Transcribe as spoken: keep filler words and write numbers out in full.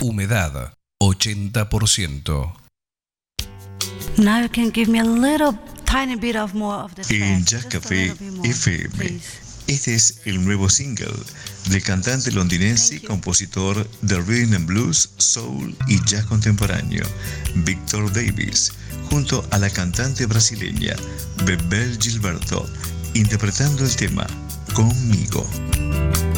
Humedad ochenta por ciento. Now you can give me a little tiny bit of more of the track. En Jazz Just a Café little bit more, F M. please. Este es el nuevo single del cantante londinense, compositor de rhythm and blues, soul y jazz contemporáneo, Victor Davis, junto a la cantante brasileña Bebel Gilberto, interpretando el tema Conmigo.